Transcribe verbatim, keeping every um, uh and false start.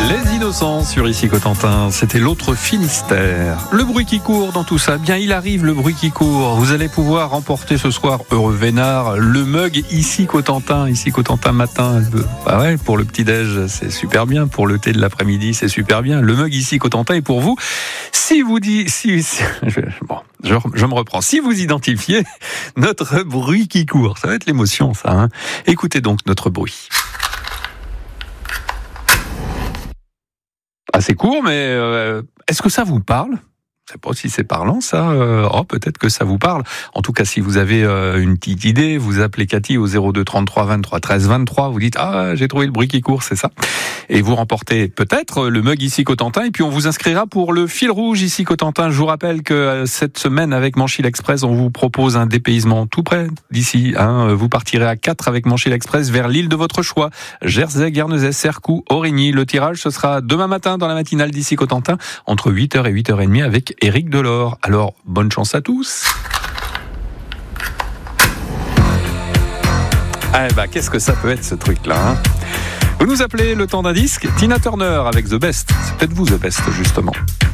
Les innocents sur Ici Cotentin, c'était l'autre Finistère. Le bruit qui court dans tout ça, bien il arrive le bruit qui court. Vous allez pouvoir remporter ce soir, heureux vénard, le mug Ici Cotentin, Ici Cotentin matin. Bah ouais, pour le petit-déj, c'est super bien. Pour le thé de l'après-midi, c'est super bien. Le mug Ici Cotentin est pour vous. Si vous dites... Si, si, bon, je, je me reprends. Si vous identifiez notre bruit qui court, ça va être l'émotion ça. Hein. Écoutez donc notre bruit. Assez court, mais euh, est-ce que ça vous parle ? Je ne sais pas si c'est parlant, ça. Euh, oh, peut-être que ça vous parle. En tout cas, si vous avez euh, une petite idée, vous appelez Cathy au zéro deux trente-trois vingt-trois treize vingt-trois. Vous dites « Ah, j'ai trouvé le bruit qui court, c'est ça ». Et vous remportez peut-être le mug Ici Cotentin. Et puis, on vous inscrira pour le fil rouge Ici Cotentin. Je vous rappelle que euh, cette semaine, avec Manchy l'Express, on vous propose un dépaysement tout près d'ici. Hein. Vous partirez à quatre avec Manchy l'Express vers l'île de votre choix. Jersey, Guernesey, Sercou, Aurigny. Le tirage, ce sera demain matin dans la matinale d'Ici Cotentin, entre huit heures et huit heures trente avec Éric Delors. Alors, bonne chance à tous. Eh ben, qu'est-ce que ça peut être ce truc-là, hein ? Vous nous appelez le temps d'un disque, Tina Turner avec The Best. C'est peut-être vous The Best, justement.